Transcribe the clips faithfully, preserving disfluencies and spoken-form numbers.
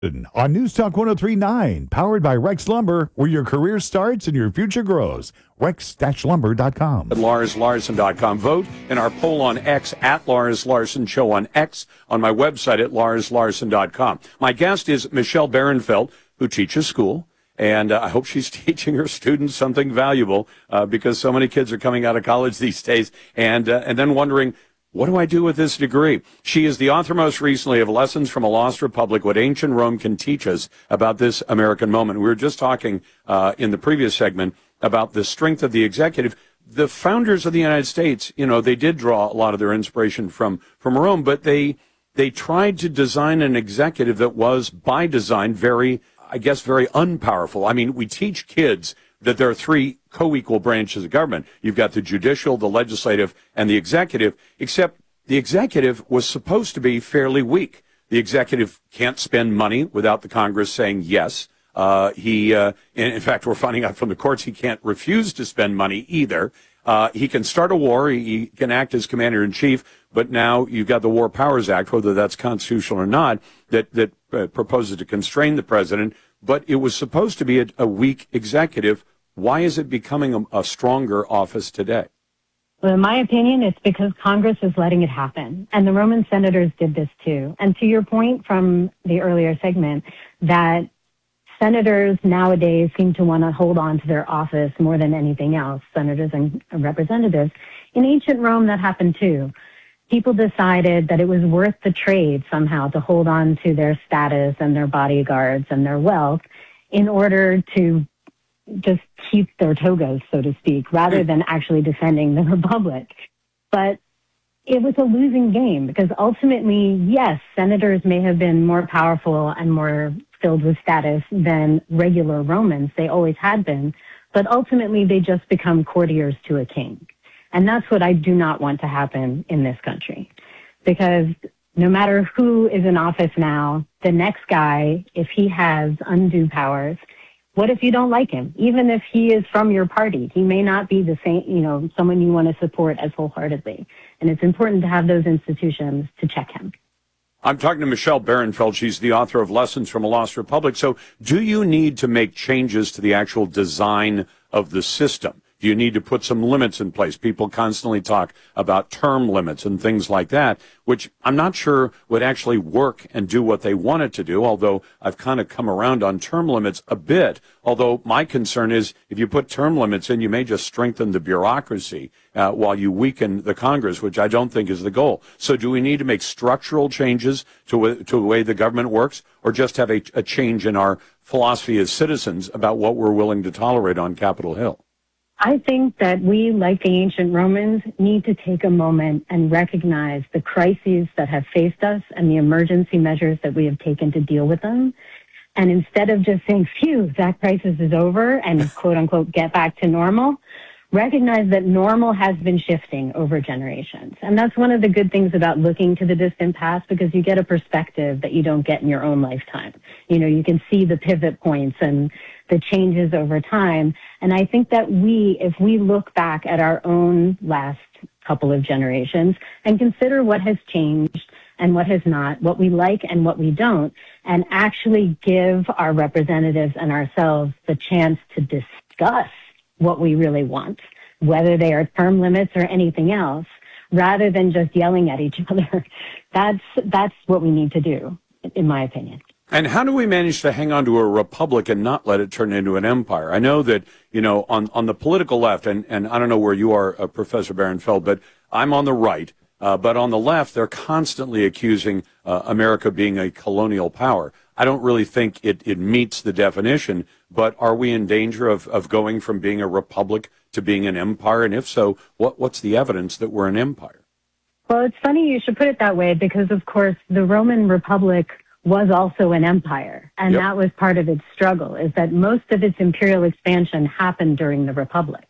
On News Talk one oh three point nine, powered by Rex Lumber, where your career starts and your future grows. rex lumber dot com. At Lars Larson dot com. Vote in our poll on X, at Lars Larson Show on X, on my website at Lars Larson dot com. My guest is Michelle Barenfeld, who teaches school. And uh, I hope she's teaching her students something valuable uh, because so many kids are coming out of college these days and uh, and then wondering, what do I do with this degree? She is the author most recently of Lessons from a Lost Republic, What Ancient Rome Can Teach Us About This American Moment. We were just talking uh, in the previous segment about the strength of the executive. The founders of the United States, you know, they did draw a lot of their inspiration from, from Rome, but they they tried to design an executive that was, by design, very, I guess, very unpowerful. I mean, we teach kids that there are three co-equal branches of government. You've got the judicial, the legislative, and the executive, except the executive was supposed to be fairly weak. The executive can't spend money without the Congress saying yes. Uh, he, uh, in, in fact, we're finding out from the courts he can't refuse to spend money either. Uh, he can start a war. He, he can act as commander-in-chief, but now you've got the War Powers Act, whether that's constitutional or not, that, that uh, proposes to constrain the president. But it was supposed to be a, a weak executive. Why is it becoming a, a stronger office today? Well, in my opinion, it's because Congress is letting it happen. And the Roman senators did this too. And to your point from the earlier segment, that senators nowadays seem to want to hold on to their office more than anything else, senators and representatives. In ancient Rome, that happened too. People decided that it was worth the trade somehow to hold on to their status and their bodyguards and their wealth in order to just keep their togas, so to speak, rather than actually defending the republic. But it was a losing game because ultimately, yes, senators may have been more powerful and more filled with status than regular Romans. They always had been. But ultimately, they just become courtiers to a king. And that's what I do not want to happen in this country. Because no matter who is in office now, the next guy, if he has undue powers, what if you don't like him? Even if he is from your party, he may not be the same, you know, someone you want to support as wholeheartedly. And it's important to have those institutions to check him. I'm talking to Michelle Barenfeld. She's the author of Lessons from a Lost Republic. So do you need to make changes to the actual design of the system? Do you need to put some limits in place? People constantly talk about term limits and things like that, which I'm not sure would actually work and do what they want it to do, although I've kind of come around on term limits a bit. Although my concern is if you put term limits in, you may just strengthen the bureaucracy uh, while you weaken the Congress, which I don't think is the goal. So do we need to make structural changes to, to the way the government works, or just have a, a change in our philosophy as citizens about what we're willing to tolerate on Capitol Hill? I think that we, like the ancient Romans, need to take a moment and recognize the crises that have faced us and the emergency measures that we have taken to deal with them. And instead of just saying, phew, that crisis is over and quote unquote get back to normal, recognize that normal has been shifting over generations. And that's one of the good things about looking to the distant past, because you get a perspective that you don't get in your own lifetime. You know, you can see the pivot points and the changes over time. And I think that we, if we look back at our own last couple of generations and consider what has changed and what has not, what we like and what we don't, and actually give our representatives and ourselves the chance to discuss what we really want, whether they are term limits or anything else, rather than just yelling at each other. That's, that's what we need to do, in my opinion. And how do we manage to hang on to a republic and not let it turn into an empire? I know that, you know, on, on the political left, and, and I don't know where you are, uh, Professor Barenfeld, but I'm on the right. Uh, but on the left, they're constantly accusing uh, America of being a colonial power. I don't really think it, it meets the definition, but are we in danger of, of going from being a republic to being an empire? And if so, what, what's the evidence that we're an empire? Well, it's funny you should put it that way because, of course, the Roman Republic was also an empire, and yep. that was part of its struggle, is that most of its imperial expansion happened during the Republic.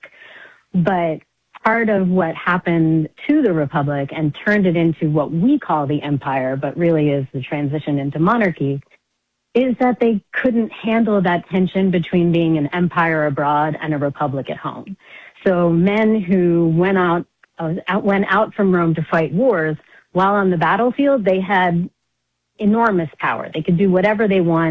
But part of what happened to the Republic and turned it into what we call the empire, but really is the transition into monarchy, is that they couldn't handle that tension between being an empire abroad and a republic at home. So men who went out, uh, out went out from Rome to fight wars, while on the battlefield, they had enormous power. They could do whatever they want.